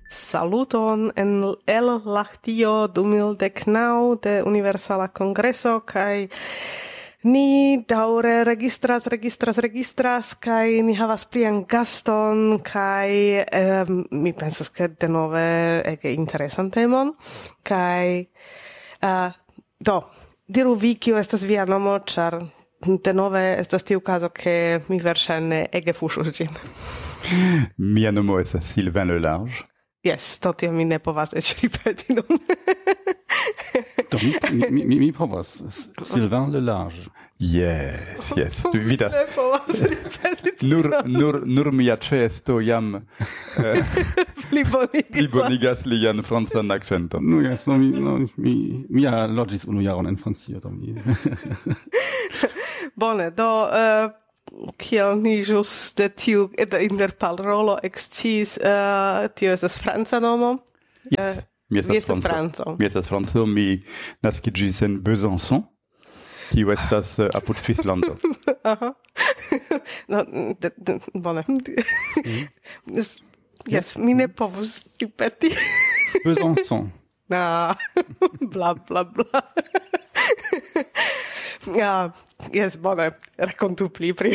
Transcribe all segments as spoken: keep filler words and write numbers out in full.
Saluton en el lachtio du mil dek naŭ de Universala Kongreso kaj ni daŭre registras, registras, registras kaj ni havas plian gaston kaj eh, mi pensas ke denove ege interesan temon kaj uh, do diru vi kio estas via nomo, ĉar denove estas tiu kazo ke mi verŝajne ege fuŝus ĝin. Mia nomo estas Sylvain Lelarge. Yes, to tio mi ne povas eĉ ripeti nun. Do, mi, mi, mi, mi povas. Sylvain Lelarge. Yes, yes. Du vidas. Ne povas ripeti. Nur, nur, nur mia ĉeesto jam uh, plibonigas. plibonigas lian francan akĉenton. No, yes, no, mi, no, mi, mi ja loĝis unu jaron en Francio, do mi. Bone, do uh, kiel ni ĵus de tiu de interparolo eksciis, uh, tio estas franca nomo? Yes. Uh, Mi estas, mi estas franco. franco. Mi estas franco. Mi naskiĝis en Besançon, kiu estas uh, apud Svislando. Aha. No, de, de, bone. Mm. Yes, mi ne povus ripeti. Besançon. Ah, bla, bla, bla. Ja, yes, bone. Rakontu pli pri.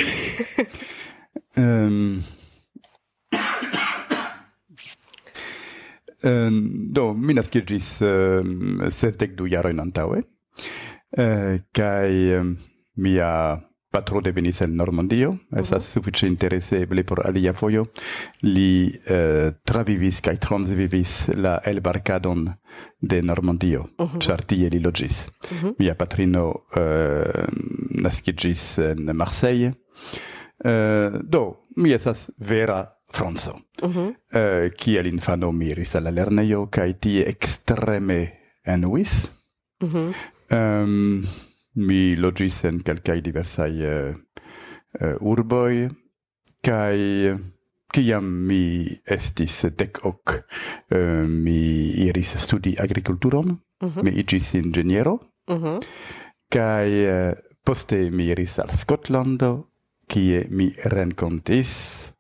um, um, do, mi naskiĝis um, sesdek du jarojn antaŭe, uh, kaj um, mia patro devenis el Normandio, estas uh-huh. sufiĉe intereseble por alia fojo. Li uh, travivis kaj transvivis la elbarkadon de Normandio, uh-huh. ĉar tie li loĝis. Uh-huh. Mia patrino uh, naskiĝis en Marseille. Uh, do, mi estas vera franco. Uh-huh. Uh, kiel infano mi iris al la lernejo kaj tie ekstreme enuis. Uh-huh. Um, Mi loĝis en kelkaj diversaj uh, uh, urboj kaj kiam mi estis dek ok, uh, mi iris studi agrikulturon, uh-huh. mi iĝis inĝeniero, uh-huh. kaj uh, poste mi iris al Skotlando, kie mi renkontis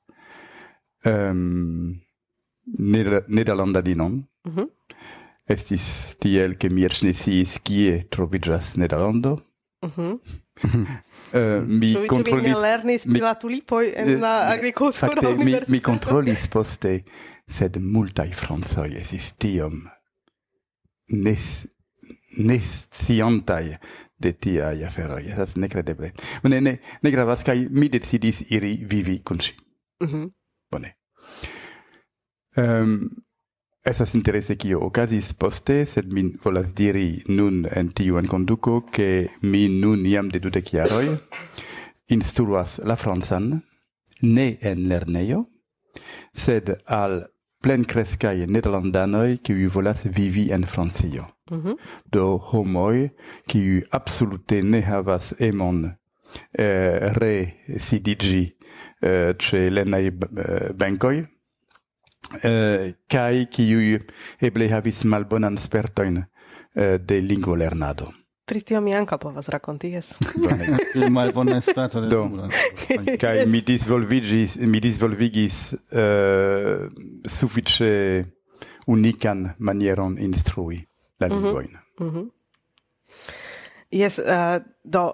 um, ned- nederlandadinon. Uh-huh. Estis tiel ke mi eĉ ne sciis kie troviĝas Nederlando. Mhm. Uh, mi Ĉu kontrolis vi ne lernis pri la tulipoj en la agrikultura fakte mi, universitato? mi kontrolis poste, sed multaj francoj estis tiom nes nesciantaj de tiaj aferoj. Estas nekredeble. Ne, ne, ne gravas, kaj mi decidis iri vivi kun ŝi. Mhm. Bone. Um, Estas interese kio okazis poste, sed mi volas diri nun en tiu enkonduko, ke mi nun jam de dudek jaroj instruas la francan, ne en lernejo, sed al plenkreskaj nederlandanoj, kiuj volas vivi en Francio. Mm-hmm. Do homoj, kiuj absolute ne havas emon eh, residiĝi eh, ĉe lernaj eh, benkoj, Uh, kai kiuj eble havis malbonan spertojn uh, de lingvolernado. Pri tio mi ankaŭ povas rakonti, jes. Malbona sperto de Do, kaj mi disvolviĝis, mi disvolvigis uh, sufiĉe unikan manieron instrui la lingvojn. Mm-hmm. Mm-hmm. Jes, uh, do,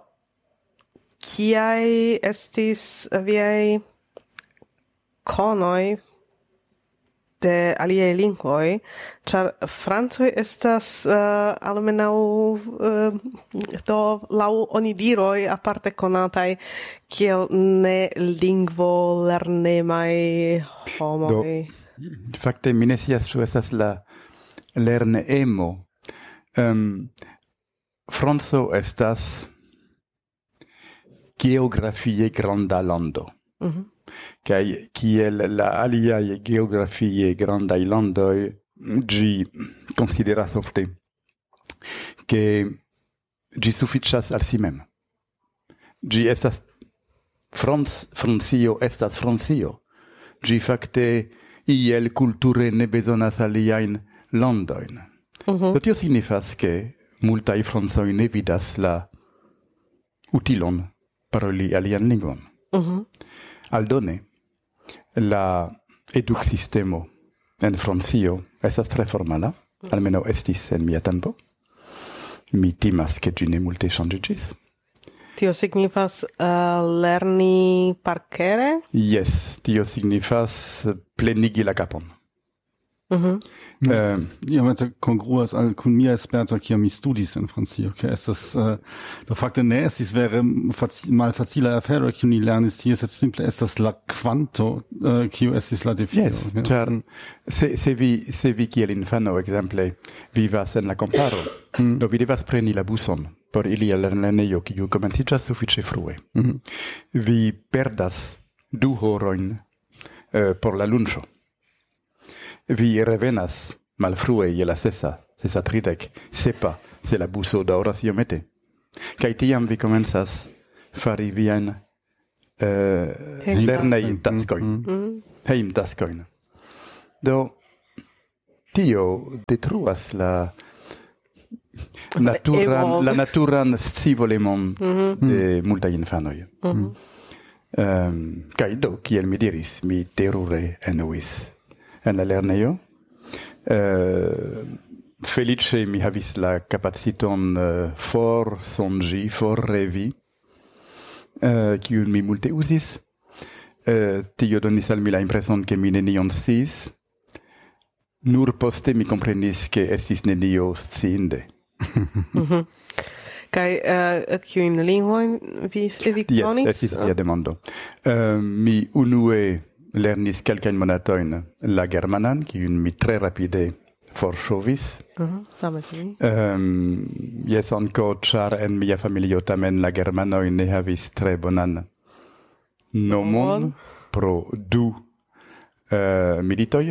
kiaj estis viaj konoj de aliaj lingvoj, ĉar francoj estas uh, almenaŭ uh, do laŭ onidiroj aparte konataj kiel ne lingvolernemaj homoj. Do, fakte mi ne scias ĉu estas la lerneemo. Um, Franco estas geografie granda lando. Mhm. Kaj kiel la aliaj geografie grandaj landoj, ĝi konsideras ofte ke ĝi sufiĉas al si mem. Ĝi estas Franc- Francio estas Francio. Ĝi fakte iel kulture ne bezonas aliajn landojn. Uh-huh. Do tio signifas ke multaj francoj ne vidas la utilon paroli alian lingvon. Uh-huh. Aldone, la eduksistemo en Francio estas tre formala, almeno estis en mia tempo. Mi timas che ĝi ne multe ŝanĝiĝis. Tio signifas uh, lerni parkere? Yes, tio signifas plenigi la kapon. Mhm. Uh, ja, met congruas al kun mia esperto kia mi studis en Francio, ke estas uh, do fakte ne estis vere faci, malfacila afero kiu ni lernis tie, sed simple estas la kvanto uh, kiu estis la defio. Yes, ja. ĉar se, se vi se vi kiel infano ekzemple vivas en la komparo, mm. do vi devas preni la buson por ili al lernejo kiu komenciĝas sufiĉe frue. Mm. Vi perdas du horojn uh, por la lunĉo. Vi revenas malfrue je la sesa, sesa tridek, sepa se la buso daŭras iomete. Kaj tiam vi komencas fari viajn uh, lernejtaskojn, mm. hejmtaskojn. Do tio detruas la naturan, la naturan scivolemon mm-hmm. de multaj infanoj. Mm-hmm. Um, kaj do, kiel mi diris, mi terure enuis en la lernejo. Uh, felice mi havis la capaciton uh, for sonĝi, for revi, uh, kiun mi multe uzis. Uh, tio donis al mi la impreson ke mi nenion sciis. Nur poste mi komprenis ke estis nenio sciinde. Mhm. Kaj uh, kiujn lingvojn vi vi konis? Yes, estis mia demando. Uh, mi unue lernis kelkajn monatojn la germanan, kiun mi tre rapide forŝovis. Uh-huh. Same ĉi mi. Um, jes, ankaŭ ĉar en mia familio tamen la germanoj ne havis tre bonan nomon pro du uh, militoj.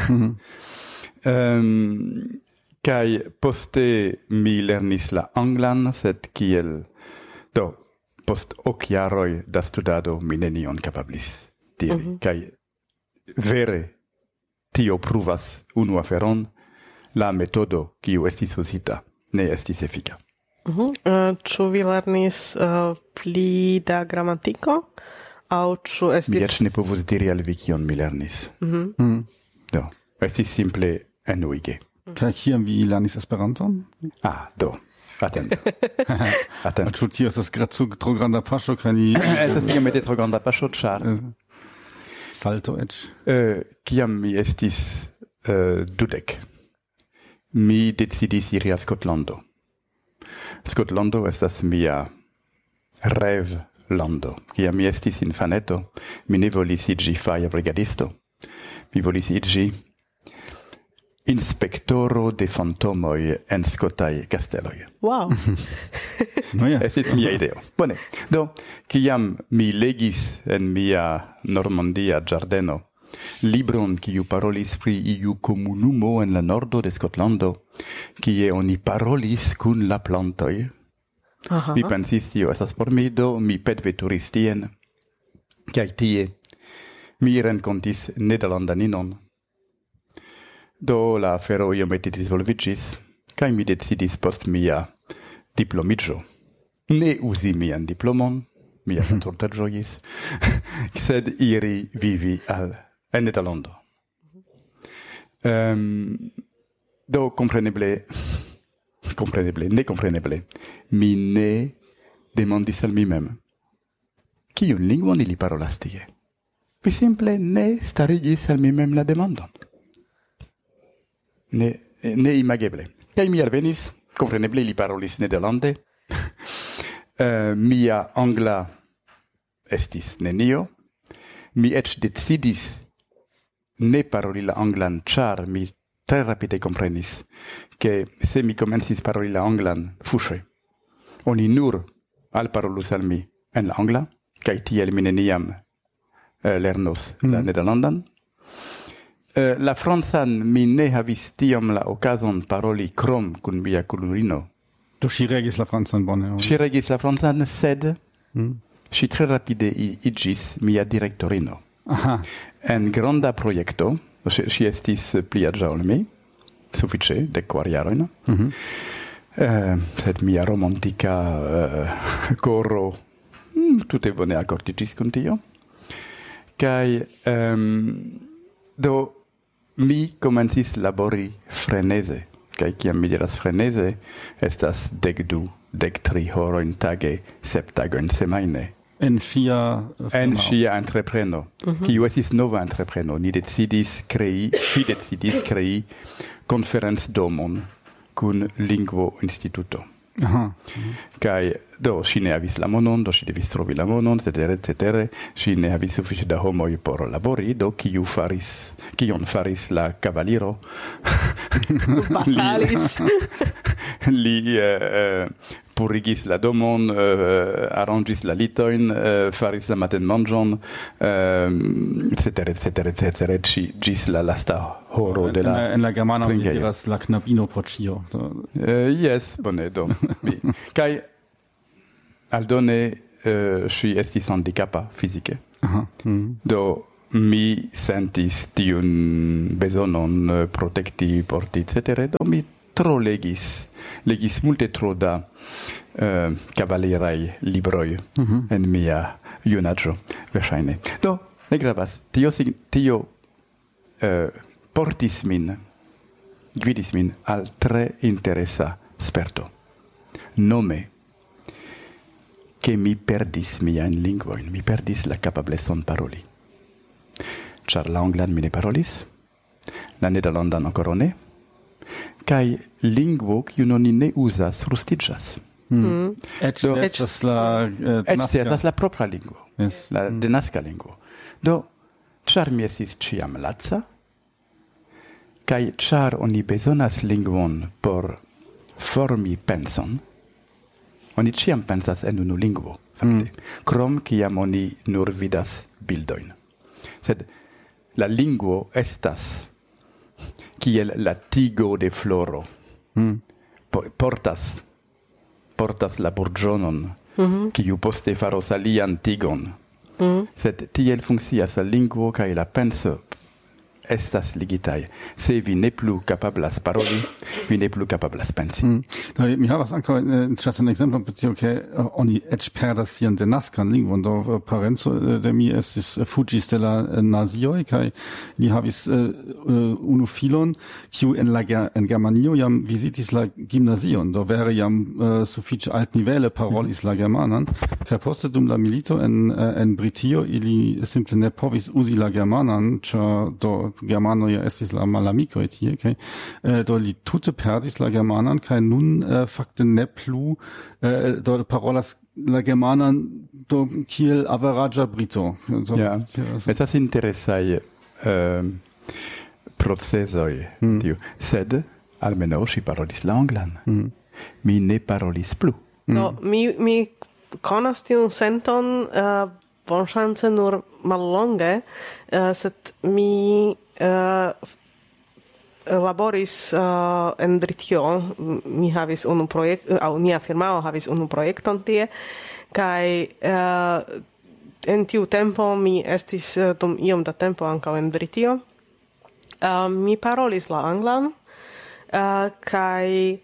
um, kaj poste mi lernis la anglan, sed kiel do post ok jaroj da studado mi nenion kapablis diri. Mm-hmm. Kaj vere tio pruvas unu aferon, la metodo kiu estis uzita ne estis efika. Mm-hmm. Uh, ĉu vi lernis uh, pli da gramatiko? Aŭ ĉu estis... Mi eĉ ne povus diri al vi kion mi lernis. Mm-hmm. Mm. Do, estis simple enuige. Kaj kiam vi lernis Esperanton? Ah, do. Atendo. Atendo. Ĉu tio estas grazu tro granda paŝo kaj ni... Estas iomete tro granda paŝo, ĉar salto eĉ. Uh, kiam mi estis uh, dudek, mi decidis iri al Skotlando. Skotlando estas mia revlando. Kiam mi estis infaneto, mi ne volis iĝi fajbrigadisto. Mi volis iĝi inspektoro de fantomoj en skotaj kasteloj. Wow. No ja. Estis mia ideo. Bone. Do, kiam mi legis en mia normandia ĝardeno libron kiu parolis pri iu komunumo en la nordo de Skotlando, kie oni parolis kun la plantoj, Aha. mi pensis tio estas por mi, do mi petveturis tien, kaj tie mi renkontis nederlandaninon. Do la afero iomete disvolviĝis, kaj mi decidis post mia diplomiĝo ne uzi mian diplomon, mia turta ĝojis, sed iri vivi al en Nederlando. Um, do compreneble, compreneble, ne compreneble, mi ne demandis al mi mem, kiun lingvon ili parolas tie? Mi simple ne starigis al mi mem la demandon. Ne, ne imageble. Kaj mi alvenis, compreneble ili parolis nederlande, uh, mia angla estis nenio, mi eĉ decidis ne paroli la anglan, ĉar mi tre rapide komprenis, ke se mi komencis paroli la anglan fuŝe, oni nur alparolus al mi en la angla, kaj tiel mi neniam uh, lernos mm. la nederlandan. Uh, la francan mi ne havis tiam la okazon paroli krom kun mia kulurino. Do ŝi regis la francan bone. Ŝi regis la francan, sed mm. ŝi tre rapide iĝis mia direktorino. Aha. En granda projekto, ŝi estis pli aĝa ol mi, sufiĉe, dek kvar jarojn. Mm-hmm. Uh, sed mia romantika uh, koro mm, tute bone akordiĝis kun tio. Kaj um, do mi komencis labori freneze. Kaj kiam mi diras freneze, estas dek du, dek tri horojn tage, sep tagojn semajne. En ŝia En ŝia entrepreno, kiu estis nova entrepreno. Ni decidis krei, ŝi decidis krei konferencdomon kun lingvo-instituto. Aha. Kaj do ŝi ne havis la monon, do ŝi devis trovi la monon, cetere, cetere. Ŝi ne havis sufiĉe da homoj por labori, do kiu faris, kion faris la kavaliro? Batalis. Li uh, purigis la domon, uh, aranĝis la litojn, uh, faris la matenmanĝon, uh, cetere, cetere, cetere, ĝi- ĝis la lasta horo de En la la, en la germana oni trinkejo. diras la knabino por ĉio. Do- Uh, yes, bone, do. Mi. Kaj aldone uh, ŝi estis handikapa fizike. Aha. Mhm. Do mi sentis tiun bezonon uh, protekti, porti, cetere. Do mi tro legis, legis multe tro da uh, kavaliraj libroj en mia junaĝo, verŝajne. Do, ne gravas. Tio, sign- tio uh, portis min, gvidis min al tre interesa sperto. Nome, che mi perdis miajn lingvojn, mi perdis la kapablecon paroli. Ĉar la anglan mi ne parolis, la nederlandan ancora ne, kaj lingvo, kiun oni ne uzas, rustiĝas. Eĉ Do- estas la eh, Eĉ naska- se estas la propra lingvo, Yes. la denaska lingvo. Do, ĉar mi estis ĉiam laca, kaj ĉar oni bezonas lingvon por formi penson, oni ĉiam pensas en unu lingvo, fakte, krom kiam oni nur vidas bildojn. Sed la lingvo estas kiel la tigo de floro. Po- portas portas la burĝonon, kiu poste faros alian tigon. Sed tiel funkcias la lingvo kaj la penso estas ligitaj. Se vi ne plu kapablas paroli, vi ne plu kapablas pensi. Do, mi havas ankaŭ eh, interesan ekzemplon pri tio, ke eh, oni eĉ perdas sian denaskan lingvon. Do eh, parenco eh, de mi estis eh, fuĝis de la eh, nazioj kaj li havis eh, eh, unu filon, kiu en la ger- en Germanio jam vizitis la gimnazion. Do vere jam eh, sufiĉe altnivele parolis la germanan. Kaj poste dum la milito en eh, en Britio ili simple ne povis uzi la germanan, ĉar do germanoj ja estis la malamikoj tie, kaj eh, do li tute perdis la germanan kaj nun eh, fakte ne plu eh, do parolas la germanan do kiel averaĝa brito. Do, Ja, tio- estas interesaj um, procesoj tiu. Sed almenaŭ ŝi parolis la anglan. Mi ne parolis plu. No, mi, mi konas tiun senton uh, bonŝance nur mallonge, uh, sed mi uh, laboris uh, en Britio. Mi havis unu projekt, aŭ nia firmao havis unu projekton tie, kaj uh, en tiu tempo mi estis uh, dum iom da tempo ankaŭ en Britio. Uh, mi parolis la anglan, uh, kaj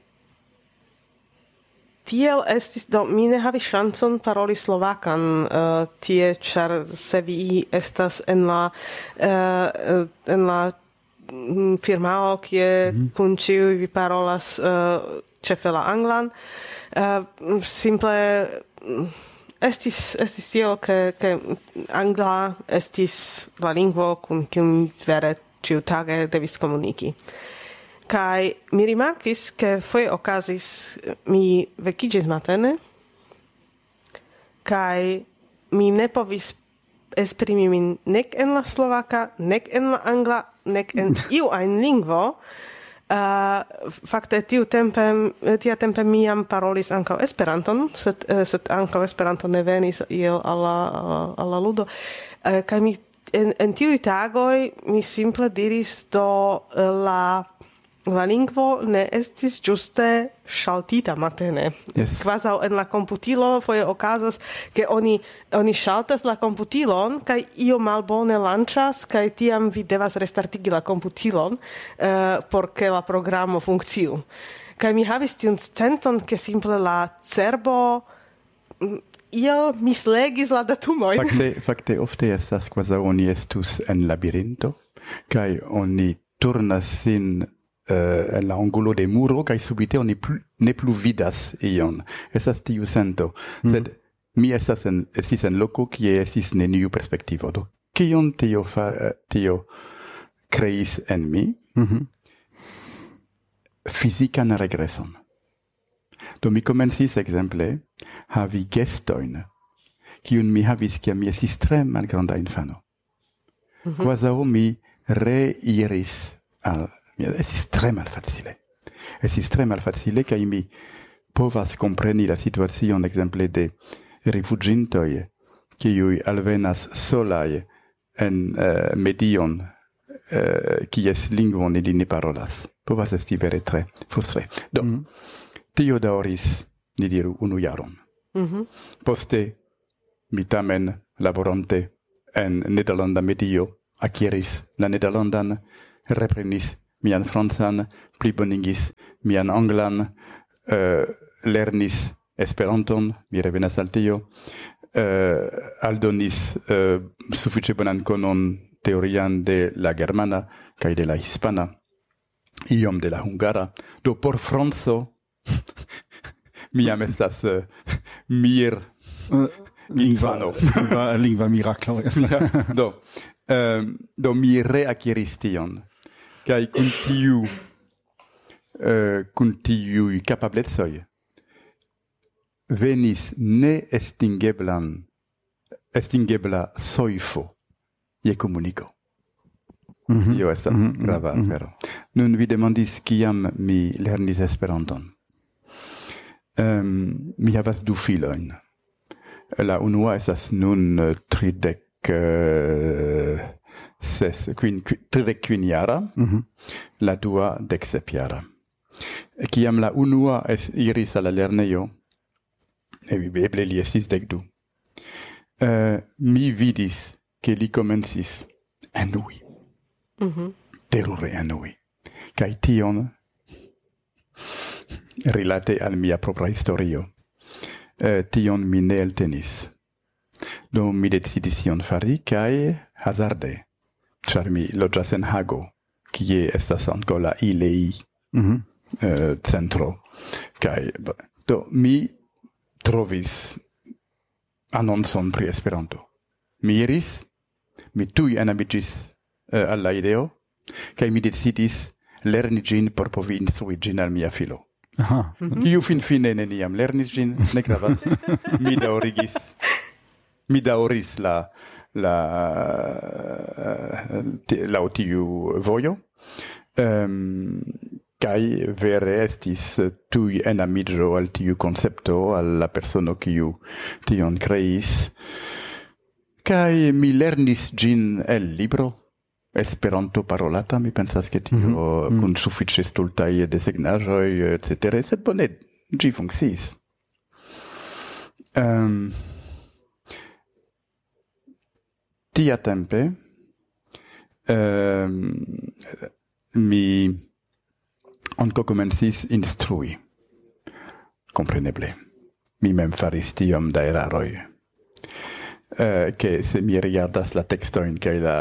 tiel estis, do mi ne havis ŝancon paroli slovakan uh, tie, ĉar se vi estas en la uh, en la mm, firmao, kie kun ĉiuj vi parolas uh, ĉefe la anglan, uh, simple mm, estis estis tiel, ke ke angla estis la lingvo kun kiu mi vere ĉiutage devis komuniki. Kai mi rimarkis, ke foje okazis, mi vekiĝis matene, kai mi ne povis esprimi min nek en la slovaka, nek en la angla, nek en iu ajn lingvo. Uh, fakte tiu tempe, tia tempe mi jam parolis ankaŭ Esperanton, sed, uh, sed ankaŭ Esperanto ne venis iel al la, al la ludo. Uh, kai mi en, en tiuj tagoj mi simple diris do uh, la la lingvo ne estis ĝuste ŝaltita matene. Yes. Kvazaŭ en la komputilo foje okazas, ke oni oni ŝaltas la komputilon kaj io malbone lanĉas kaj tiam vi devas restartigi la komputilon uh, por ke la programo funkciu. Kaj mi havis tiun senton, ke simple la cerbo mm, iel mislegis la datumojn. Fakte, fakte ofte estas kvazaŭ oni estus en labirinto kaj oni turnas sin uh, en la angulo de muro, kaj subite oni plu, ne plu vidas ion. Estas tiu sento. Mm. Sed mi estas en, estis en loko, kie estis neniu perspektivo. Do, kion tio, fa, tio kreis en mi? Mm-hmm. Fizikan regreson. Do mi komencis ekzemple havi gestojn, kiun mi havis, kiam mi estis tre malgranda infano. Mm-hmm. Quasau mi reiris al... Mi estis tre malfacile. Estis tre malfacile, kaj mi povas kompreni la situacion, ekzemple de rifugintoj, kiuj alvenas solaj en uh, medion, uh, kies lingvon ili ne parolas. Povas esti vere tre frustre. Do, mm-hmm. tio daŭris, ni diru, unu jaron. Mm-hmm. Poste, mi tamen laborante en Nederlanda medio, acquiris la Nederlandan, reprenis mian francan, plibonigis mian anglan, uh, lernis Esperanton, mi revenas al tio, uh, aldonis uh, sufiĉe bonan konon teorian de la germana kaj de la hispana, iom de la hungara. Do por Franco mi jam estas uh, mir infano. Lingva, lingva miraklo. Ja, do, um, do mi reacquiris tion. Kaj kun tiu uh, kun tiuj kapablecoj venis ne estingeblan estingebla soifo je komuniko. Mm-hmm. Io estas mm-hmm. grava afero. Mm-hmm. Nun vi demandis kiam mi lernis Esperanton. Um, mi havas du filojn. La unua estas nun tridek uh, ses, quin, tridek kvin jara, mm-hmm. la dua dek sep jara. Kiam la unua es, iris al la lernejo, eble li estis dek du, uh, mi vidis ke li komencis enui. Mm-hmm. Terure enui. Kaj tion rilate al mia propra historio. Uh, tion mi ne eltenis. Do mi decidis ion fari, kaj hazarde, ĉar mi loĝas en Hago, kie estas ankaŭ la I L E I mm-hmm. uh, centro. Kaj do mi trovis anoncon pri Esperanto. Mi iris, mi tuj enamiĝis uh, al la ideo, kaj mi decidis lerni ĝin por povi instrui ĝin al mia filo. Aha. Mm-hmm. Kiu finfine neniam lernis ĝin, ne gravas. Mi daŭrigis, mi daŭris la la uh, laŭ tiu vojo. Um, kaj vere estis tuj enamiĝo al tiu koncepto, al la persono kiu tion kreis. Kaj mi lernis ĝin el libro. Esperanto parolata, mi pensas che tio mm-hmm. kun sufiĉe stultaj desegnaĵoj, et cetera. Sed bone, ĝi funkciis. Um, tiatempe um, mi ankaŭ komencis instrui. Kompreneble. Mi mem faris tiom da eraroj. Uh, che se mi rigardas la tekstojn kaj la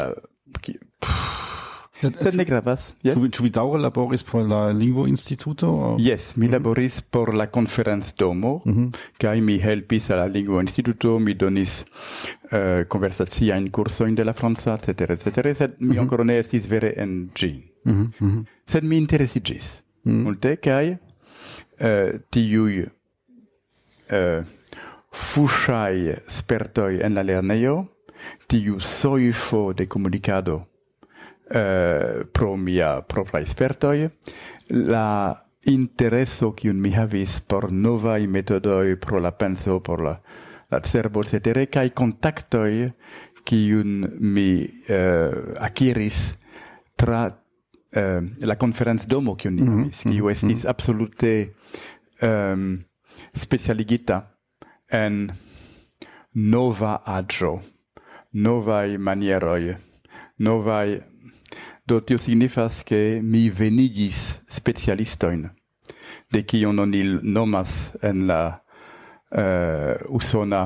Sed ne gravas. Yes? Ĉu vi daŭre laboris por la Lingvo-Instituto? Yes, mi laboris por la Konferenc-domo, mm-hmm. kaj mi helpis al la Lingvo-Instituto, mi donis uh, konversaciajn kursojn de la franca, et cetera, et cetera, sed mi mm-hmm. ankoraŭ ne estis vere en ĝi. Mm-hmm. Sed mi interesiĝis mm-hmm. multe, kaj uh, tiuj uh, fuŝaj spertoj en la lernejo, tiu soifo de comunicado uh, pro mia propra espertoi, la intereso kiun mi havis por novaj metodoj, pro la penso, por la, la cerbo, et cetera, kaj kontaktoj kiun mi uh, akiris tra uh, la konferenc-domo kiun ni havis, kiu mm-hmm. estis mm-hmm. absolute um, specialigita en nova aĝo, novaj manieroj, novaj... Do tio signifas ke mi venigis specialistojn, de kion oni nomas en la uh, usona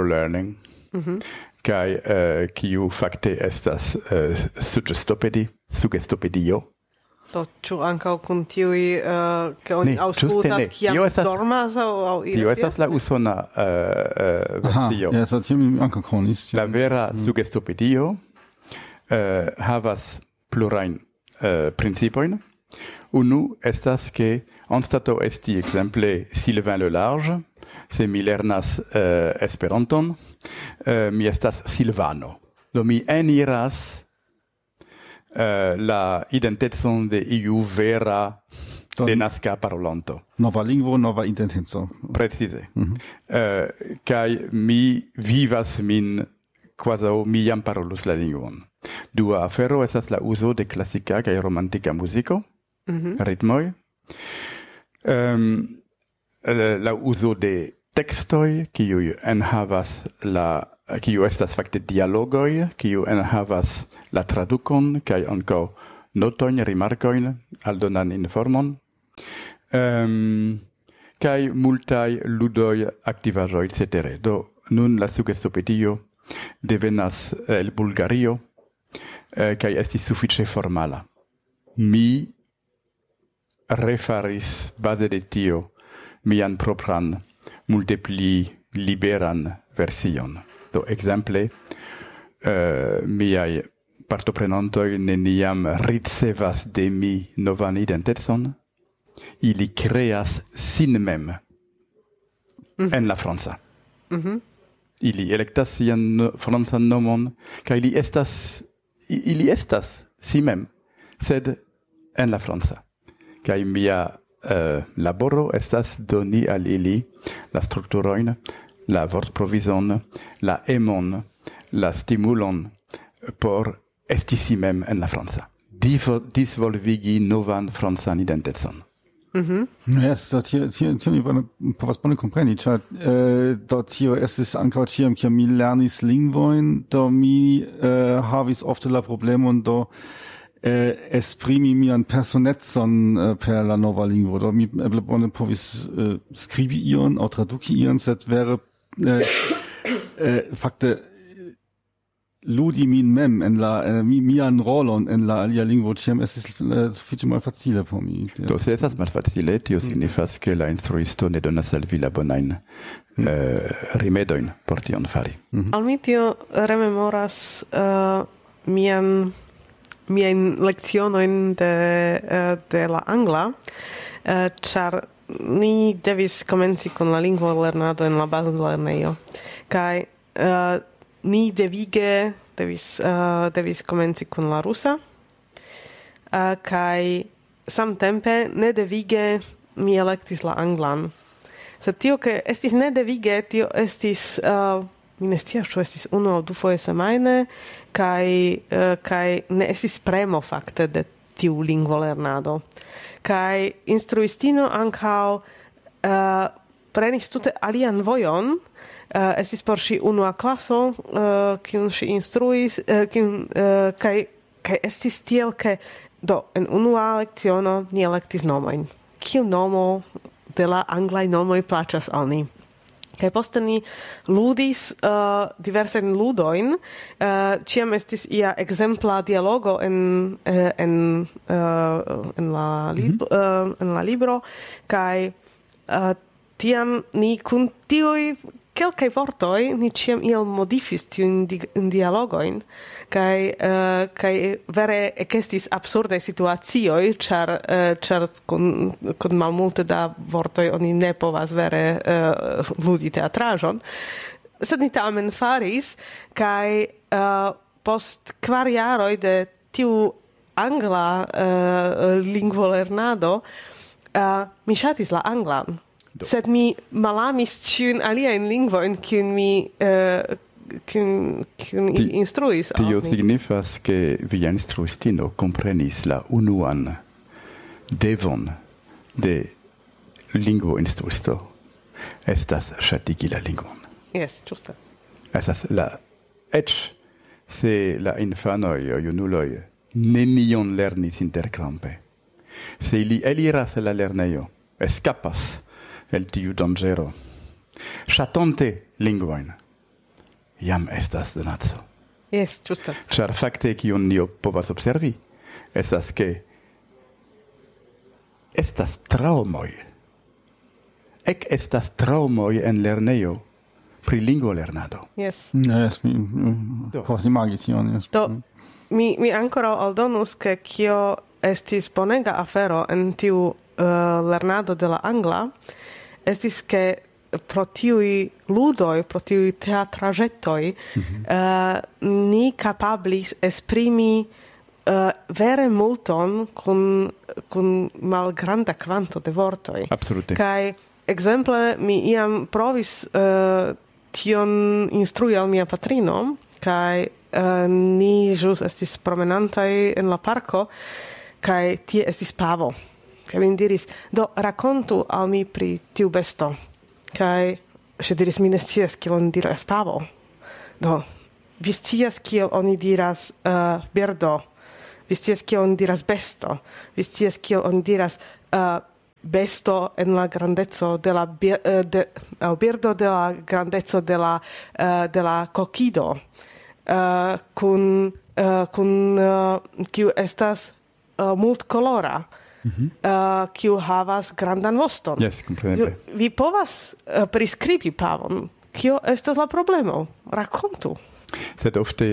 superlearning, mm-hmm. kaj uh, kiu fakte estas uh, suggestopedi, sugestopedio. Do ĉu ankaŭ kun tiuj uh, ke oni Ne, ĝuste aŭskultas ne. kiam Tio estas- dormas aŭ aŭ io Tio tia? estas la usona uh, uh, Aha, versio. ja, das hat hier mit Anker Kronis. La vera sugestopedio uh, havas plurajn uh, principojn. Unu estas ke anstataŭ esti ekzemple Sylvain le Large, se mi lernas uh, Esperanton, uh, mi estas Silvano. Do mi eniras uh, la identecon de iu vera Do- denaska parolanto. Nova lingvo, nova identiteto. Precize. Uh, kai mi vivas min quasi mi jam parolus la lingvon. Dua afero estas la uso de klasika kaj romantika muziko, ritmoj. Um, la uso de tekstoj, kiuj enhavas la kiu estas fakte dialogoj, kiu enhavas la tradukon kaj ankaŭ notojn, rimarkojn, aldonan informon. Um, kai multai ludoi activaĵoj et cetera. Do nun la sugestopedio devenas el Bulgario eh, kai estis sufiĉe formala. Mi refaris base de tio mian propran multe pli liberan version. Do ekzemple eh, miaj partoprenantoj neniam ricevas de mi novan identecon. Ili creas sin mem en la franca. Ili electas sian no, francan nomon, kaj ili estas ili estas si mem, sed en la franca. Kaj mia uh, laboro estas doni al ili la strukturojn, la vortprovizon, la emon, la stimulon por esti si mem en la franca. Disvolvigi novan francan identecon. Mhm. Ja, es dort hier hier hier über was bone compreni, chat äh dort hier es ist ankaŭ ĉiam kiam mi lernis lingvojn, do mi äh, havis ofte la problemon do äh, esprimi mian personecon äh, per la nova lingvo, do mi eble bone povis äh, skribi ion aŭ traduki ion, sed vere äh, äh, fakte ludi min mem en la uh, mi, mian rolon en la alia lingvo ĉiam estis uh, sufiĉe malfacile por mi. Do se estas malfacile, tio signifas ke la instruisto ne donas al vi la bonajn mm. uh, rimedojn por tion fari. Mm-hmm. Al mi tio rememoras uh, mian miajn lekcionojn de uh, de la angla, uh, ĉar ni devis komenci kun la lingvolernado en la bazlernejo. Kaj uh, ni devige devis uh, devis komenci kun la rusa, uh, kaj samtempe ne devige mi elektis la anglan. Sed tio ke estis ne devige, tio estis uh, mi ne scias, ĉu estis unu aŭ dufoje semajne, kaj uh, kaj ne estis premo fakte de tiu lingvolernado. Kaj instruistino ankaŭ uh, prenis tute alian vojon. Uh, estis por ŝi unua klaso, uh, kiun ŝi instruis, uh, kiun uh, kaj kaj estis tiel ke do en unua lekciono ni elektis nomojn. Kiu nomo de la anglaj nomoj plaĉas al ni? Kaj poste ni ludis uh, diversajn ludojn. Uh, ĉiam estis ia ekzempla dialogo en uh, en uh, en la lib- mm-hmm. uh, en la libro kaj uh, tiam ni kun tiuj kelkaj vortoj ni ĉiam iel modifis tiujn di- dialogojn kaj uh, kaj vere ekestis absurdaj situacioj, ĉar uh, ĉar kun, kun malmulte da vortoj oni ne povas vere uh, ludi teatraĵon. Sed ni tamen faris kaj uh, post kvar jaroj de tiu angla uh, lingvolernado uh, mi ŝatis la anglan. Do. Sed mi malamis ĉiujn aliajn lingvojn, kiujn mi uh, kiujn kiujn Ti, instruis. Tio signifas ke via instruistino komprenis la unuan devon de lingvoinstruisto. Estas ŝatigi la lingvon. Yes, ĝuste. Estas la eĉ se la infanoj aŭ junuloj nenion lernis interkrampe. Se ili eliras el la lernejo, eskapas el tiu danĝero, ŝatonte lingvojn, jam estas donaco. Yes, ĝuste. Ĉar fakte kion ni povas observi, estas que estas traumoj. Ec estas traumoj en lernejo pri lingvolernado. Yes. Yes, mi uh, povas imagi tion, yes. Do, mi, mi ancora aldonus che kio estis bonega afero en tiu uh, lernado de la angla, estis che pro tiui ludoi, pro tiui teatraĵetoj, mm-hmm. uh, ni kapablis esprimi uh, vere multon kun kun malgranda kvanto de vortoj. Absolute. Kaj ekzemple mi iam provis uh, tion instrui al mia patrino, kaj uh, ni ĵus estis promenantaj en la parko, kaj tie estis pavo. Kaj mi diris, do rakontu al mi pri tiu besto. Kaj ŝi diris, mi ne scias kiel oni diras pavo. Do, vi scias kiel oni diras uh, birdo, vi scias kiel oni diras besto, vi scias kiel oni diras uh, besto en la grandeco de la uh, de, uh, birdo de la grandeco de la uh, de la kokido, uh, kun uh, kun uh, kiu estas uh, multkolora. Mm-hmm. Uh, kiu havas grandan voston. Yes, kompreneble. Vi povas uh, priskribi pavon. Kio estas la problemo? Rakontu. Sed ofte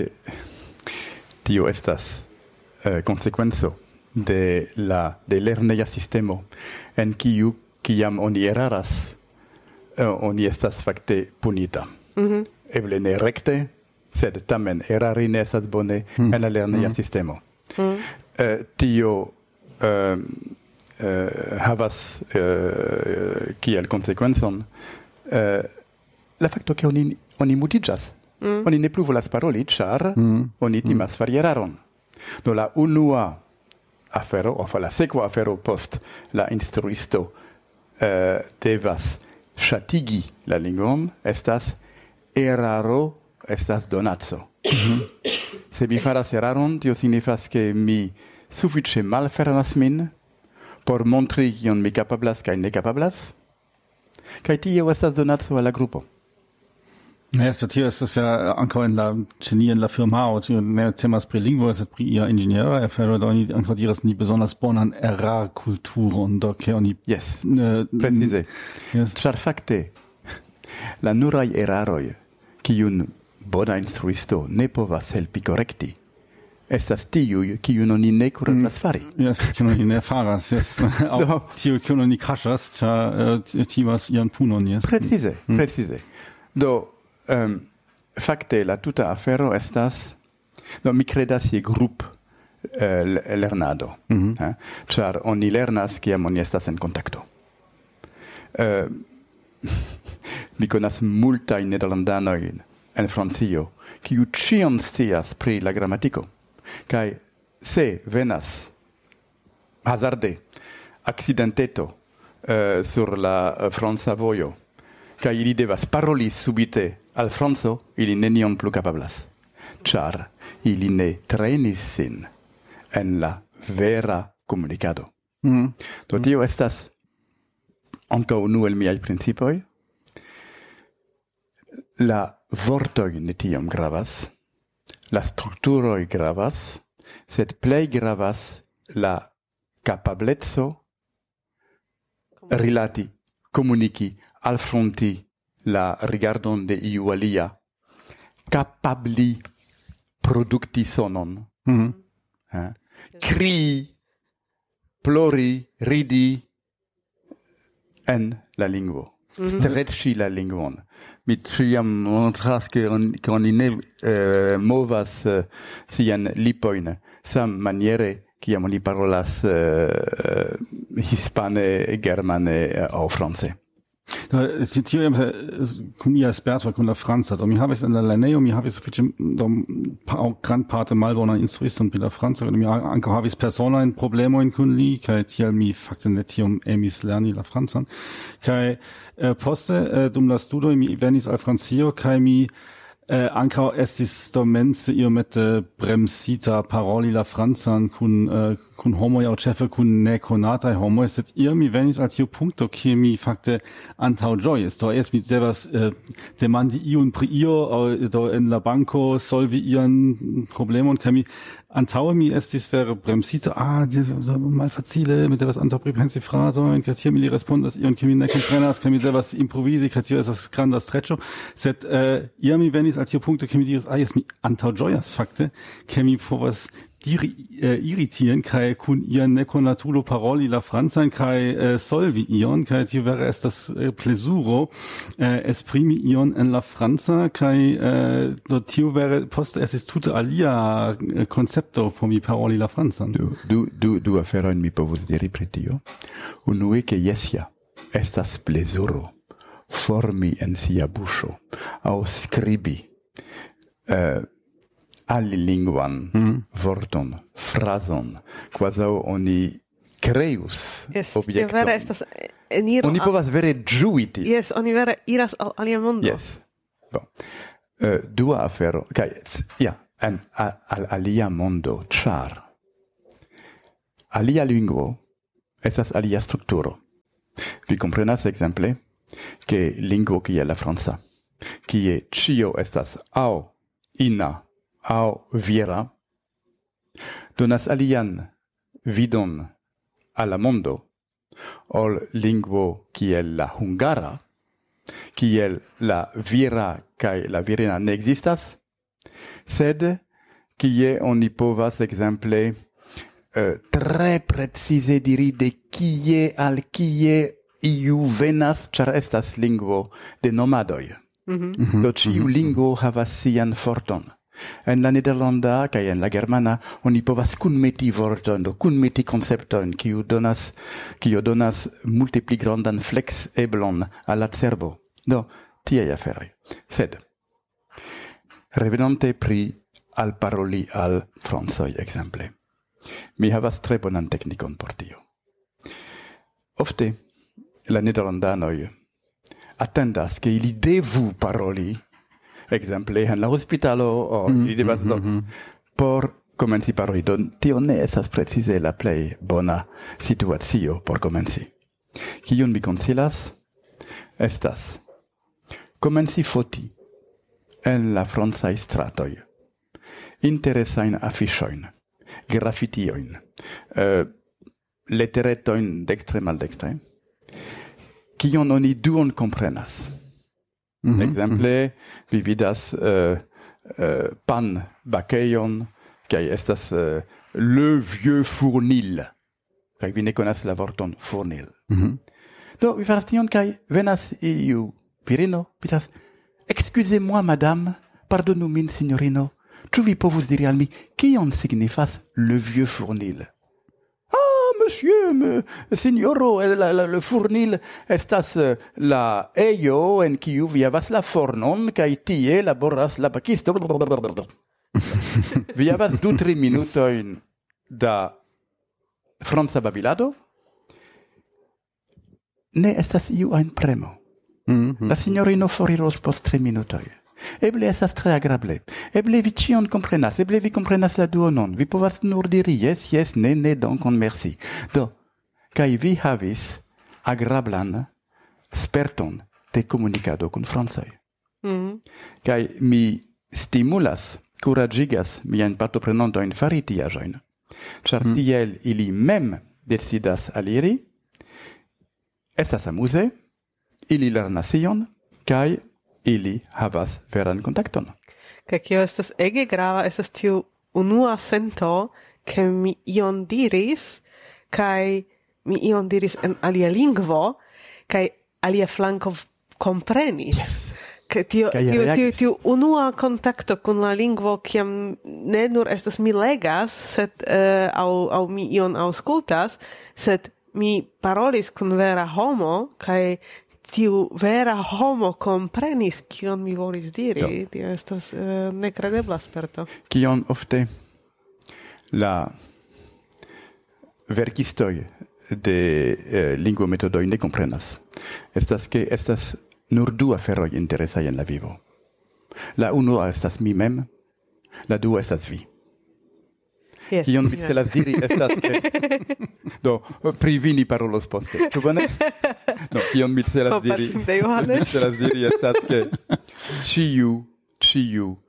tio estas uh, konsekvenco de la de lerneja sistemo en kiu kiam oni eraras uh, oni estas fakte punita. Mm-hmm. Eble ne rekte, sed tamen erari ne estas bone mm. en la lerneja mm. sistemo. Mm. Uh, tio Uh, uh, havas uh, kiel konsekvencon uh, la fakto ke oni oni mutiĝas. Mm. Oni ne plu volas paroli, ĉar mm. oni timas mm. fari eraron. Do la unua afero, o la sekva afero post la instruisto uh, devas ŝatigi la lingvon, estas eraro, estas donaco. Mm-hmm. Se mi faras eraron, tio signifas ke mi sufiĉe malfermas min por montri kion mi kapablas kaj ne kapablas, kaj tio estas donaco al la grupo. Ja, so tio estas ja ankaŭ en la ĉe ni en la firmao, tio ne temas pri lingvo, sed pri ia inĝeniera afero, do oni ankaŭ diras ni bezonas bonan erarkulturon, do ke oni Yes, uh, precize. Yes. Ĉar fakte la nuraj eraroj, kiun bona instruisto ne povas helpi korekti, estas tiuj, kiujn oni ne kureblas fari. Yes, kiujn oni ne faras, yes. Aŭ tiuj, kiujn oni kaŝas, ĉar timas ian punon, yes. Precize, mm. precize. Do, um, fakte la tuta afero estas, do mi kredas je grup uh, lernado, mm-hmm. eh? Ĉar oni lernas kiam oni estas en kontakto. Uh, mi konas multajn nederlandanojn en Francio, kiu ĉion scias pri la gramatiko. Kaj se venas hazarde accidenteto uh, sur la uh, franca vojo, kaj ili devas paroli subite al franco, ili nenion plu kapablas, ĉar ili ne trenis sin en la vera komunikado. Mm. Do tio estas ankaŭ unu el miaj principoj. La vortoj ne tiom gravas, la strukturoj gravas, sed plej gravas la kapableco rilati, komuniki, alfronti la rigardon de iu alia, kapabli produkti sonon, mm-hmm. eh? Krii, plori, ridi en la lingvo. Mm-hmm. Stretchi la lingvon. Mi ĉiam montras ke oni ne uh, movas uh, sian lipojn sammaniere kiam oni parolas uh, uh, hispane, germane aŭ france. Tio jam kun ia sperto kun la franca, do mi havis en la lernejo, mi havis sufiĉe do grandparte malbonan instruiston pri la franca, mi ankaŭ havis personajn problemojn kun li, kaj tial mi fakte ne tiom emis lerni la francan. Kaj eh, poste eh, dum la studoj mi venis al Francio, kaj mi eh, ankaŭ estis do mense iomete bremsita paroli la francan kun eh, kun homoj aŭ ĉefe kun nekonataj homoj, sed iam mi venis al tiu punkto, kie mi fakte antaŭĝojis. Do es mi devas eh, demandi iun pri io, aŭ do en la banko solvi ian problemon, kaj mi antaue mi estis vere bremsito, ah, diese malfacile, mit devas antaŭ pripensi frazojn, kaj tiam ili respondas ion kiu mi ne komprenas, kaj mi devas improvizi, kaj tio estas granda streĉo, sed uh, iam mi venis al tiu punkto, ke mi diris, ah, jes, mi antaŭĝojas fakte, ke mi povas diri uh, irritieren kaj kun ia nekonatulo paroli la francan kaj uh, solvi ion, kaj tio vere estas uh, plezuro uh, esprimi ion en la franca kaj uh, do tio vere post estis tute alia uh, koncepto por mi paroli la francan. Du du du du aferojn mi povus diri pri tio. Unue ke jes ja estas plezuro formi en sia buŝo aŭ skribi uh, alilingvan mm. vorton, frazon, quasi oni creus yes, objekton. Vere estas eniro oni povas vere ĝuiti. Yes, oni vere iras al alia mondo. Yes. Bon. Uh, dua afero, kaj ja, en al alia mondo, ĉar alia lingvo estas alia strukturo. Vi komprenas ekzemple, ke lingvo kiel la franca, kie ĉio estas aŭ ina aŭ vira, donas alian vidon al la mondo ol lingvo kiel la hungara, kiel la vira kaj la virina ne ekzistas, sed kie oni povas ekzemple uh, tre precize diri de kie al kie iu venas, ĉar estas lingvo de nomadoj. Mm-hmm. Do ĉiu lingvo havas sian forton. En la nederlanda kaj en la germana oni povas kunmeti vortojn, do kunmeti konceptojn, kiu donas kiu donas multe pli grandan flekseblon al la cerbo. Do tiaj aferoj. Sed revenante pri alparoli al francoj ekzemple. Mi havas tre bonan teknikon por tio. Ofte la nederlandanoj attendas ke ili devu paroli exemple en la hospitalo o mm, ili devas mm, mm, por komenci paroli. Do tio ne estas precize la plej bona situacio por komenci. Kion mi konsilas estas komenci foti en la francaj stratoj interesajn afiŝojn, grafitiojn, uh, leteretojn dekstre maldekstre, kion oni duon komprenas. Mm-hmm. Exemple, vi vidas uh, uh, pan bakejon, kaj estas uh, le vieux fournil, kaj vi ne konas la vorton fournil. Mm-hmm. Do, vi faras tion, kaj venas iu virino, pitas, excusez-moi, madame, pardonu min, signorino, ĉu vi povus diri al mi, kion signifas le vieux fournil? Monsieur, me, signoro, la, la, le fournil estas la ejo en kiu vi havas la fornon, kaj tie laboras la bakisto. Vi havas du tri minutojn da franca babilado? Ne estas iu ajn premo. Mm-hmm. La signorino foriros post tri minutoj. Eble estas tre agrable. Eble vi ĉion komprenas, eble vi komprenas la duonon. Vi povas nur diri jes, jes, ne, ne, dankon, merci. Do, kaj vi havis agrablan sperton de komunikado kun francaj. Mm. Kaj mi stimulas, kuraĝigas miajn partoprenantojn fari tiaĵojn, ĉar mm. tiel ili mem decidas aliri, estas amuze, ili lernas ion, kaj ili havas veran kontakton. Kaj kio estas ege grava, estas tiu unua sento, ke mi ion diris, kaj mi ion diris en alia lingvo, kaj alia flanko komprenis. Yes. Kaj tio, tio, tio, tio unua kontakto kun la lingvo, kiam ne nur estas mi legas, sed uh, au, au mi ion aŭskultas, sed mi parolis kun vera homo, kaj tiu vera homo komprenis kion mi volis diri. Do. Tio estas uh, nekredebla sperto. Kion ofte la verkistoj de eh, lingvometodoj ne komprenas. Estas ke estas nur du aferoj interesaj en la vivo. La unua estas mi mem, la dua estas vi. Yes. Kion mi celas diri estas ke do pri vi ni parolos poste. Ĉu bone? No, kion mi celas diri? Mi celas diri estas ke ĉiu ĉiu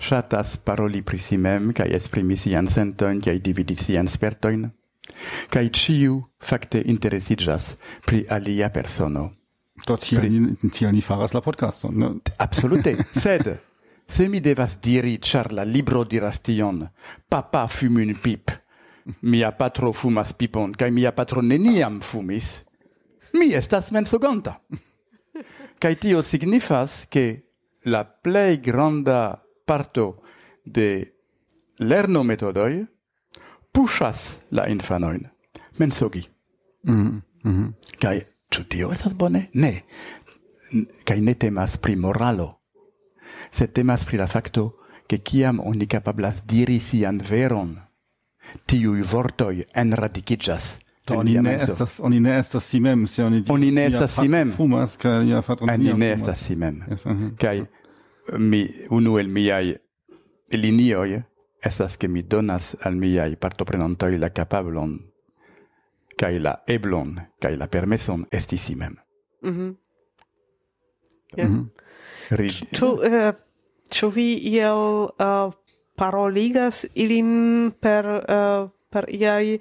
ŝatas paroli pri si mem kaj esprimi sian sentojn kaj dividi sian spertojn, kaj ĉiu fakte interesiĝas pri alia persono. Do tial ni, tial ni faras la podcaston, ne? Absolute, sed se mi devas diri, ĉar la libro diras tion, papa fume une pipe, mia patro fumas pipon, kaj mia patro neniam fumis, mi estas mensogonta. Kaj tio signifas, ke la plej granda parto de lernometodoj puŝas la infanojn mensogi. Mm, mm. Kaj ĉu tio estas bone? Ne. Kaj ne temas pri moralo, sed temas pri la fakto, ke kiam oni kapablas diri sian veron, tiuj vortoj enradikiĝas. Oni ne estas, oni ne estas si mem, se oni Oni ne estas si mem. Fumas, kaj lia patro Oni neniam ne fumas. estas si mem. Yes, uh-huh. Kaj mi unu el miaj linioj estas ke mi donas al miaj partoprenantoj la kapablon kaj la eblon kaj la permeson esti si mem. Mhm. Yes. Mhm. Rid- Ĉu eh, ĉu vi iel uh, paroligas ilin per uh, per iaj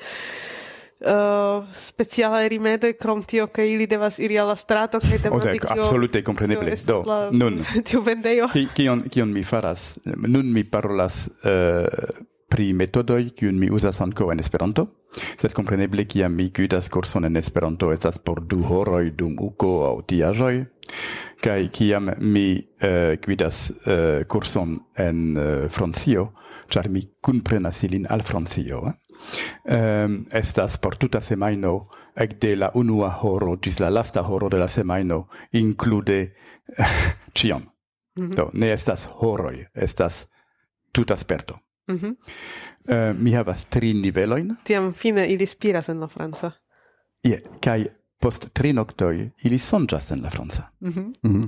uh, specialaj rimedoj, krom tio, ke ili devas iri al la strato kaj demandi Odek, kio absolute kompreneble. kio estas Do, la- nun, tiu vendejo. ki- kion kion mi faras? Nun mi parolas eh, pri metodoj kiun mi uzas ankaŭ en Esperanto, sed kompreneble kiam mi gvidas kurson en Esperanto estas por du horoj dum uko aŭ tiaĵoj, kaj kiam mi eh, gvidas eh, kurson en eh, Francio, ĉar mi kunprenas ilin al Francio, eh? Um, estas por tuta semajno ekde la unua horo ĝis la lasta horo de la semajno inklude ĉion. Mhm. Do, ne estas horoj, estas tuta sperto. Mhm. Uh, mi havas tri nivelojn, Tiam fine ili spiras en la franca. je, kaj post tri noktoj ili sonĝas en la franca. Mhm. Mhm.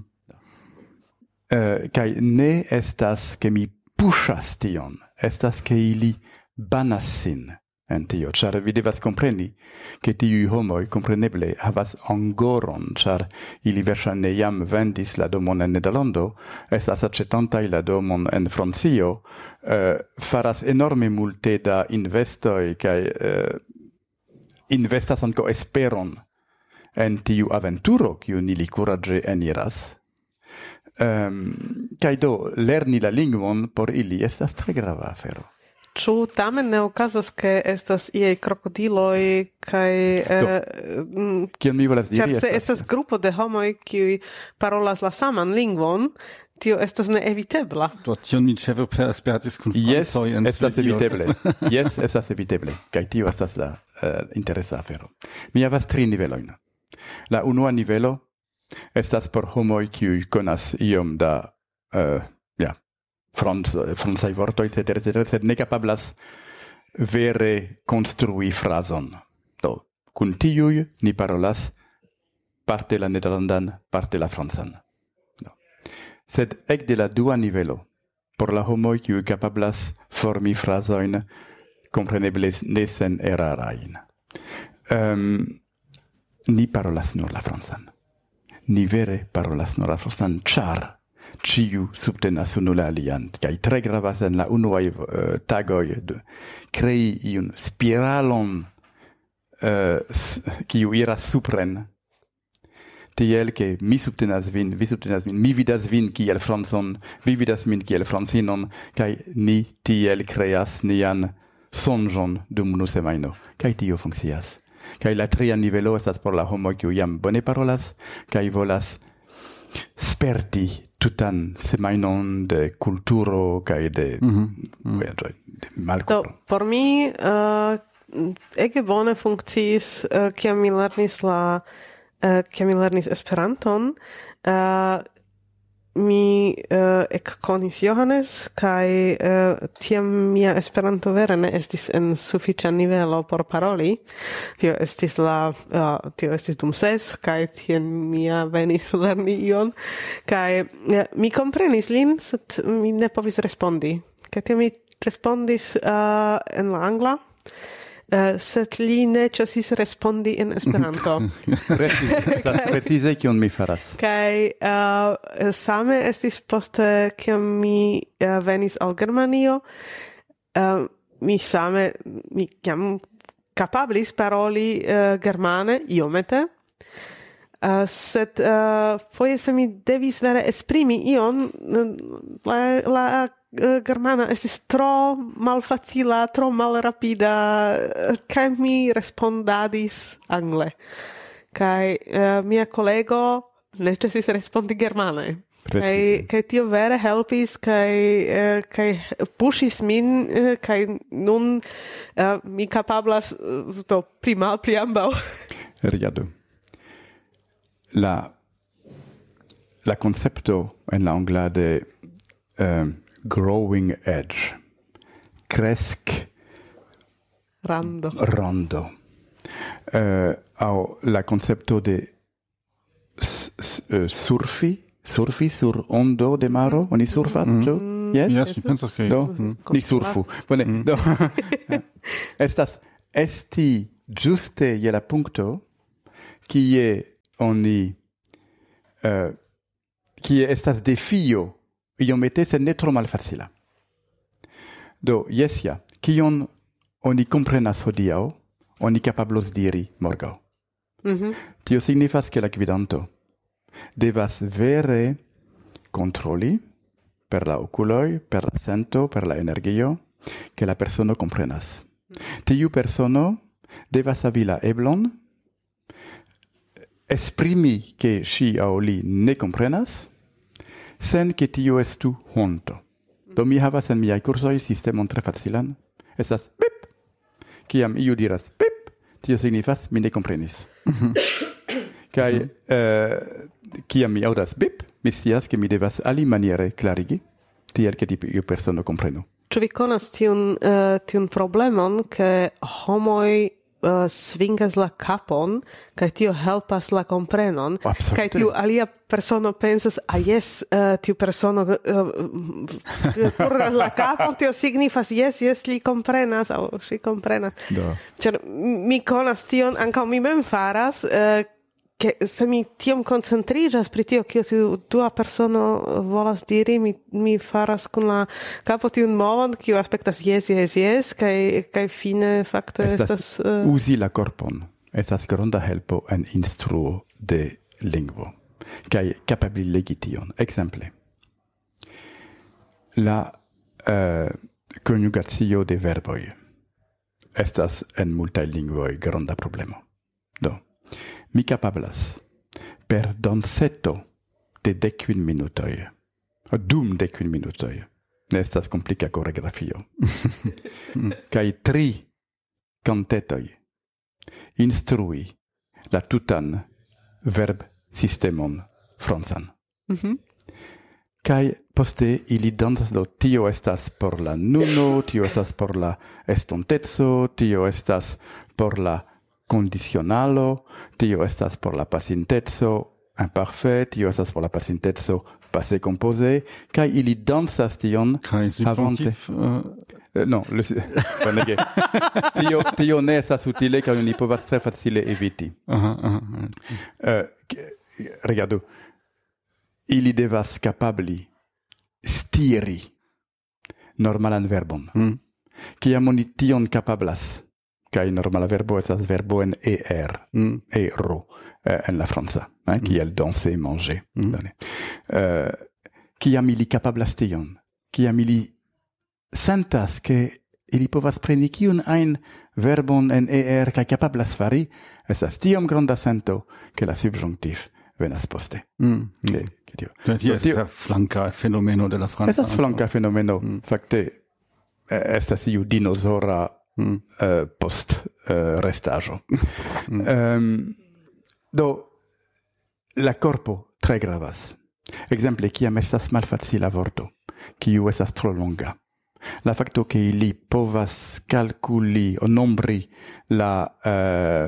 Uh, kaj ne estas ke mi puŝas tion, estas ke ili banas sin en tio, ĉar vi devas kompreni, ke tiuj homoj kompreneble havas angoron, ĉar ili verŝajne jam vendis la domon en Nederlando, estas aĉetantaj la domon en Francio, uh, faras enorme multe da investoj kaj uh, investas ankaŭ esperon en tiu aventuro, kiun ili kuraĝe eniras. Um, kaj do, lerni la lingvon por ili estas tre grava afero. Ĉu tamen ne okazas, ke estas iaj krokodiloj kaj eh, mm, Kion mi volas ĉar diri se estas, estas grupo de homoj kiuj parolas la saman lingvon, tio estas neevitebla. Do tion mi ĉefe perspertis kun Yes, francoj en estas Svedio. eviteble. Yes, estas eviteble. Kaj tio estas la uh, interesa afero. Mi havas tri nivelojn. La unua nivelo estas por homoj kiuj konas iom da uh, ja, front, francaj vortoj, et cetera, et cetera, sed ne kapablas vere konstrui frazon. Do, kun tiuj ni parolas parte la nederlandan, parte la francan. Do. Sed ekde la dua nivelo, por la homoj kiuj kapablas formi frazojn kompreneble ne sen erarajn. Um, ni parolas nur la francan. Ni vere parolas nur la francan, ĉar ĉiu subtenas unu la alian, kaj tre gravas en la unuaj uh, tagoj de krei iun spiralon uh, s- kiu iras supren, tiel ke mi subtenas vin, vi subtenas min, mi vidas vin kiel francon, vi vidas min kiel francinon, kaj ni tiel kreas nian sonĝon dum unu semajno, kaj tio funkcias. Kaj la tria nivelo estas por la homoj kiuj jam bone parolas, kaj volas sperti tutan semajnon de kulturo kaj de vojaĝoj, de Do, malkovro. por mi uh, ege bone funkciis, uh, kiam mi lernis la uh, kiam mi lernis Esperanton, uh, mi uh, ekkonis Johannes kaj uh, tiam mia Esperanto vere ne estis en sufiĉa nivelo por paroli. Tio estis la uh, tio estis dum ses kaj tien mia venis lerni ion kaj uh, mi komprenis lin, sed mi ne povis respondi. Kaj tiam mi respondis uh, en la angla. uh, sed li ne ĉesis respondi en Esperanto. Precize kion mi faras. Kaj uh, same estis poste kiam mi uh, venis al Germanio, uh, mi same mi jam kapablis paroli uh, germane iomete. Uh, sed uh, foje se mi devis vere esprimi ion, la, la uh, germana estis tro malfacila, tro malrapida, uh, kaj mi respondadis angle. Kaj uh, mia kolego ne ĉesis respondi germane. Kaj, kaj tio vere helpis, kaj, uh, kaj puŝis min, uh, kaj nun uh, mi kapablas uh, to pli malpli ambaŭ. Rigardu. La, la concepto en la angla de uh, growing edge, cresc rando, rando. Uh, au la concepto de s- s- uh, surfi, surfi sur ondo de maro, oni surfas, mm. ĉu? Yes? Yes, mi pensas che... Do, Mm. ni surfu. Bone, Mm. do, estas esti giuste je la punkto, kie oni uh, kie estas defio iomete sed ne tro malfacila. Do, jes ja, kion oni komprenas hodiaŭ, oni kapablos diri morgaŭ. Mhm. Tio signifas ke la gvidanto devas vere kontroli per la okuloj, per la sento, per la energio, ke la persono komprenas. Tiu persono devas havi la eblon esprimi che ŝi aŭ li ne komprenas, sen ke tio estu honto. Do mi havas en miaj kursoj sistemon tre facilan. Estas pip. Kiam iu diras pip, tio signifas mi ne komprenis. Kaj eh, kiam mi aŭdas pip, mi scias ke mi devas alimaniere klarigi, tiel ke tiu persono komprenu. Ĉu vi konas tiun, uh, tiun problemon, ke homoj uh, svingas la kapon, kaj tio helpas la komprenon, Absolute. kaj tiu alia persono pensas, ah jes, uh, tiu persono uh, turnas la kapon, tio signifas, jes, jes, li komprenas, aŭ ŝi komprenas. Do. Ĉar mi konas tion, ankaŭ mi mem faras, uh, che se mi tiom concentrigas pri tio kio tiu dua persono volas diri, mi, mi faras kun la kapo tiun movon, kiu aspektas yes, yes, yes, kaj, kaj fine fakte Estas, estas... uh, uzi la korpon estas granda helpo en instruo de lingvo. Kaj kapabli legi tion. Ekzemple, la uh, konjugacio de verboj estas en multaj lingvoj granda problemo. Do, mi kapablas per danceto de dekvin minutoj, dum dekvin minutoj, ne estas komplika koreografio, kaj tri kantetoj instrui la tutan verb sistemon francan. mhm. Kaj poste ili dancas, do tio estas por la nuno, tio estas por la estonteco, tio estas por la condicionalo, tio estas por la pasinteco imparfait, tio estas por la pasinteco passé composé, kaj ili dancas tion Kai avante. subjunktiv... Uh, Uh, non, le, bonege. tio, tio ne estas utile, kaj oni povas tre facile eviti. aha, aha. Uh, ke- regardu, ili devas kapabli stiri normalan verbon. Mm. Kiam oni tion kapablas, kaj normala verbo estas verbo en er, Mm. ero, eh, en la franca, eh, kiel danser, manger. Mm. Done. Uh, kiam ili kapablas tion, kiam ili sentas ke ili povas preni kiun ajn verbon en er kaj kapablas fari, estas tiom granda sento ke la subjunktiv venas poste. Mm. Ke, ke tio. Hier ist Tio- der flanka fenomeno de la Franza. Estas flanka fenomeno, fakte eh, estas iu dinosaura Mm. eh, post eh, restaĵo. Em, do, la korpo tre gravas. Ekzemple, kiam estas malfacila vorto, kiu estas tro longa. La fakto ke ili povas kalkuli o nombri la eh,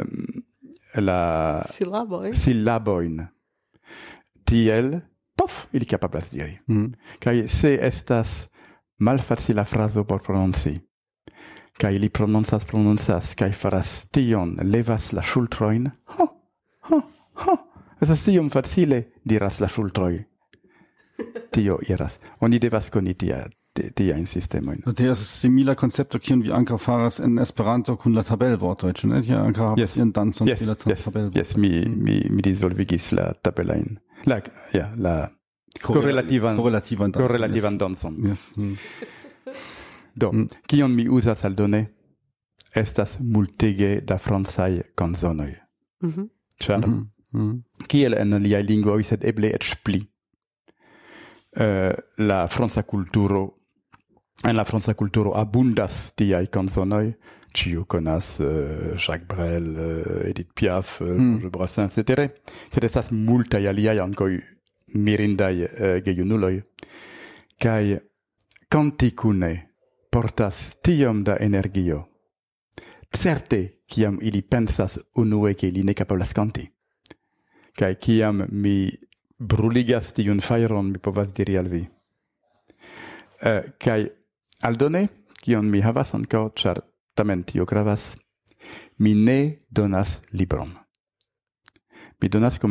la Silaboj. silabojn. Tiel, pof, ili kapablas diri. Mm. Kaj se estas malfacila frazo por prononci, kaj li prononcas, prononcas, kaj faras tion, levas la ŝultrojn. Ho, ho, ho, estas tiom facile, diras la ŝultroj. Tio iras. Oni devas koni tia, tia in sistemojn. Das ist simila koncepto, kion vi ankaŭ faras en Esperanto kun la tabelvortoj, ĉu ne? Ja ankaŭ havas ian dancon pri la tabelvortoj. Yes, mi mi mi disvolvigis la tabelajn. La ja, la korrelativan korrelativan korrelativan dancon. Yes. Mm. Do, kion mi uzas aldone, estas multege da francaj kanzonoj. Mhm. Ĉar kiel en aliaj lingvoj, sed eble eĉ pli. Uh, la franca kulturo en la franca kulturo abundas tiaj kanzonoj, ĉiu konas uh, Jacques Brel, uh, Edith Piaf, uh, mm. Georges Brassens, et cetera. Sed estas multaj aliaj ankaŭ mirindaj uh, gejunuloj, kaj kantikune portas tiom da energio. Certe, kiam ili pensas unue ke ili ne kapablas kanti. Kaj kiam mi bruligas tiun fajron, mi povas diri al vi. Uh, kaj aldone, kion mi havas ankaŭ, ĉar tamen tio gravas, mi ne donas libron. Mi donas